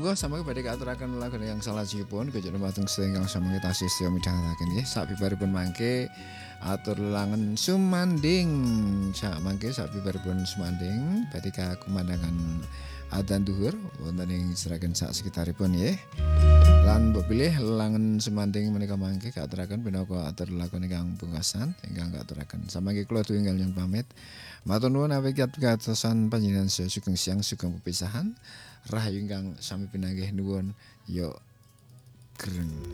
Monggo samangke badhe katuraken lagu yang salajengipun kejaba matung sedaya ingkang samangke tasih setya midhangetaken nggih. Sabibaripun mangke atur lelangen sumanding. Samangke sabibaripun sumanding badhe kakumandangan adzan zuhur wonten ing seragen sak sekitaripun nggih. Lan mbok pilih lelangen sumanding menika mangke katuraken pinaka atur lakon ingkang pungkasan ingkang katuraken. Samangke kula tunggal nyuwun pamit. Matur nuwun awikat katosan panjenengan sugeng siang sugeng pepisahan. Rahayu ingkang sami pinanggih nuwun ya greng.